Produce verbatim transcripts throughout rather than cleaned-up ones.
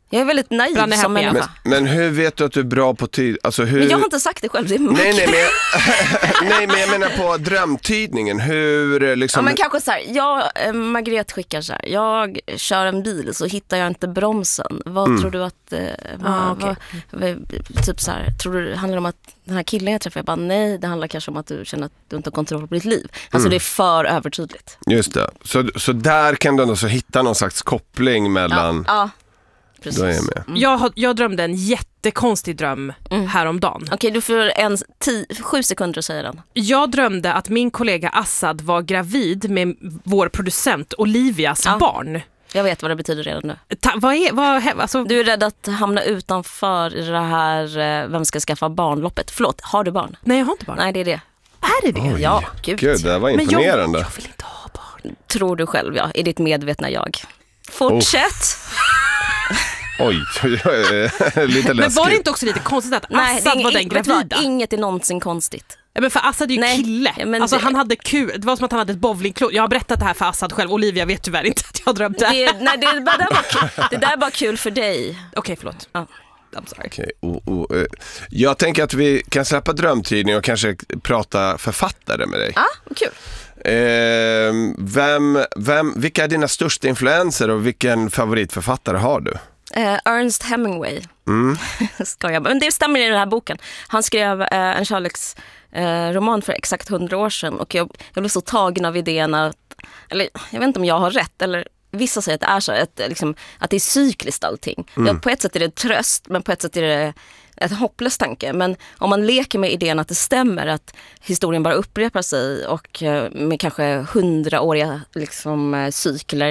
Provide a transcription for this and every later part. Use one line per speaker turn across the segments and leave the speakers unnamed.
Jag är väldigt naiv som människa.
Men, men hur vet du att du är bra på tid? Alltså hur...
Men jag har inte sagt det själv. Det är
nej, nej, men jag... nej, men jag menar på drömtydningen. Hur liksom...
Ja, men kanske så här. Jag, äh, Margret skickar så här. Jag kör en bil så hittar jag inte bromsen. Vad mm. tror du att... Äh, vad, ah, okay. vad, typ så här. Tror du det handlar om att den här killen jag träffar, jag bara nej, det handlar kanske om att du känner att du inte har kontroll på ditt liv. Alltså mm. det är för övertydligt.
Just det. Så, så där kan du ändå så hitta någon slags koppling mellan...
Ja, ja. Precis.
Då är jag med.
Mm. Jag, har, jag drömde en jättekonstig dröm mm. häromdagen.
Okej, okay, du får en tio, sju sekunder att säga den.
Jag drömde att min kollega Assad var gravid med vår producent Olivias ja. barn.
Jag vet vad det betyder redan nu.
Ta, vad är, vad, alltså...
Du är rädd att hamna utanför det här vem ska skaffa barnloppet. Förlåt, har du barn?
Nej, jag har inte barn.
Nej, det är det.
Är det det?
Oj,
ja, gud.
Gud, det var imponerande.
Men jag, jag vill inte ha barn.
Tror du själv, ja. I ditt medvetna jag. Fortsätt. Oh.
Oj, lite läskigt.
Men var det inte också lite konstigt att
Nej,
Assad
ing-
var den gravida?
Inget är någonsin konstigt.
Ja, men för Assad är ju
Nej,
kille.
men
alltså
det...
han hade kul. Det var som att han hade ett bowlingklot. Jag har berättat det här för Assad själv. Olivia vet tyvärr inte att jag drömde.
Det, nej, det, det, där var kul. Det där var kul för dig.
Okej, okay, förlåt.
Ja.
I'm sorry.
Okay. Oh, oh, eh. Jag tänker att vi kan släppa drömtidning och kanske prata författare med dig.
Ja, ah, kul.
Eh, vem, vem, vilka är dina största influenser och vilken favoritförfattare har du?
Uh, Ernest Hemingway.
Mm.
Ska jag. Men det stämmer i den här boken. Han skrev uh, en kärleksroman uh, för exakt hundra år sedan. Och jag, jag blev så tagen av idén att, eller jag vet inte om jag har rätt, eller vissa säger att det är så, att, liksom, att det är cykliskt allting. Mm. Ja, på ett sätt är det tröst, men på ett sätt är det ett hopplös tanke. Men om man leker med idén att det stämmer, att historien bara upprepar sig och med kanske hundraåriga liksom, cykler,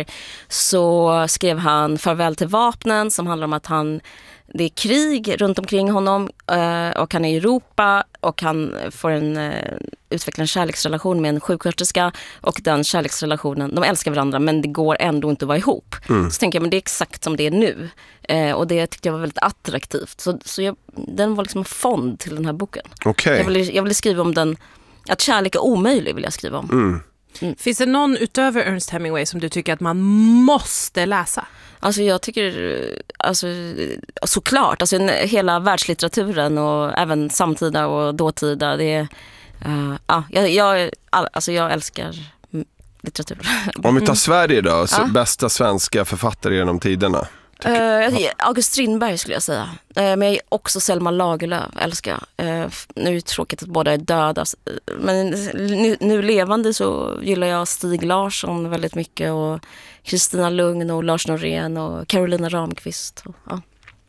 så skrev han Farväl till vapnen, som handlar om att han det är krig runt omkring honom och han är i Europa och han får en utveckla en kärleksrelation med en sjuksköterska och den kärleksrelationen, de älskar varandra men det går ändå inte att vara ihop. Mm. Så tänker jag, men det är exakt som det är nu. Och det tyckte jag var väldigt attraktivt. Så, så jag, den var liksom en fond till den här boken.
Okay.
Jag ville jag ville skriva om den, att kärlek är omöjlig vill jag skriva om.
Mm.
Mm. Finns det någon utöver Ernest Hemingway som du tycker att man måste läsa?
Alltså jag tycker, alltså, såklart, alltså hela världslitteraturen och även samtida och dåtida, det är, uh, ja, jag, jag, alltså jag älskar litteratur.
Om vi tar Sverige då, så ja. Bästa svenska författare genom tiderna?
Uh, August Strindberg skulle jag säga. Uh, men jag är också Selma Lagerlöf, älskar jag. Uh, nu är det tråkigt att båda är döda. Men nu, nu levande så gillar jag Stig Larsson väldigt mycket. Och Kristina Lugn och Lars Norén och Carolina Ramqvist. Och, ja.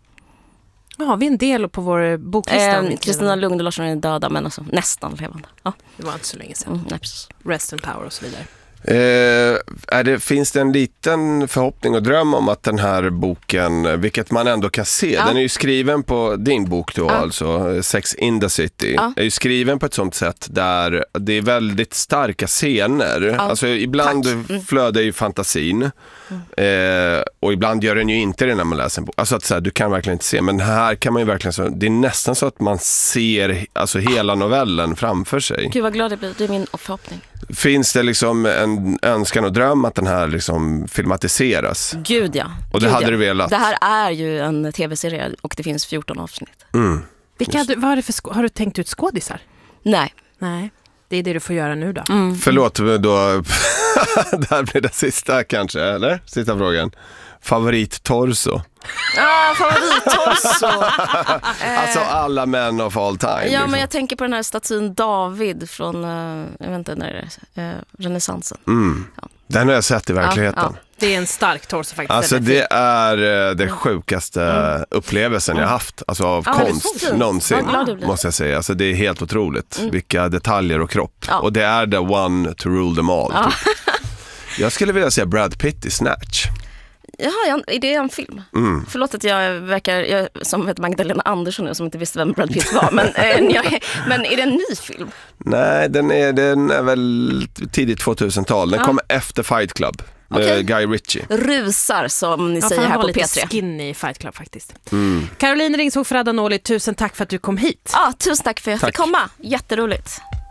Ja, har vi en del på vår boklista?
Uh, Kristina Lugn och Lars Norén är döda, men alltså nästan levande. Ja.
Det var inte så länge sedan.
Mm, nej, precis.
Rest and power och så vidare.
Eh, är det, finns det en liten förhoppning och dröm om att den här boken, vilket man ändå kan se, ja. Den är ju skriven på din bok då, ja. Alltså Sex in the City, ja. Är ju skriven på ett sånt sätt där det är väldigt starka scener, ja. Alltså ibland mm. flödar ju fantasin mm. eh, och ibland gör den ju inte det när man läser en bok, alltså att så här, du kan verkligen inte se, men här kan man ju verkligen så, det är nästan så att man ser alltså hela novellen framför sig.
Gud vad glad det blir, det är min förhoppning.
Finns det liksom en önskan och dröm att den här liksom filmatiseras?
Gud ja.
Och det
Gud,
hade
ja.
du velat?
Det här är ju en tv-serie och det finns fjorton avsnitt.
Mm.
Vilka, vad är det för skå- har du tänkt ut skådisar?
Nej.
Nej, det är det du får göra nu då.
Mm.
Förlåt, då där blir det sista kanske, eller? Sista frågan. Favorit-torso?
Ah, favorit-torso!
Alltså alla män of all time.
Ja,
liksom.
Men jag tänker på den här statyn David från, uh, jag vet inte när det är, uh, renässansen.
Mm. Ja. Den har jag sett i verkligheten. Ja, ja.
Det är en stark torso faktiskt.
Alltså det är uh, det sjukaste mm. upplevelsen mm. jag haft. Alltså av ja, konst någonsin, måste jag säga. Alltså det är helt otroligt. Mm. Vilka detaljer och kropp. Ja. Och det är the one to rule them all. Ja. Typ. Jag skulle vilja säga Brad Pitt i Snatch.
Jaha, är det en film?
Mm.
Förlåt att jag verkar, jag, som heter Magdalena Andersson nu, som inte visste vem Brad Pitt var. Men, äh, jag, men är det en ny film?
Nej, den är, den är väl tidigt tvåtusental. Den ja. Kommer efter Fight Club. Okay. Guy Ritchie.
Rusar, som ni
ja,
säger här på P tre.
Lite skinny Fight Club faktiskt.
Mm.
Caroline Ringskog Ferrada-Noli, tusen tack för att du kom hit.
Ja, tusen tack för att jag
tack.
fick komma. Jätteroligt.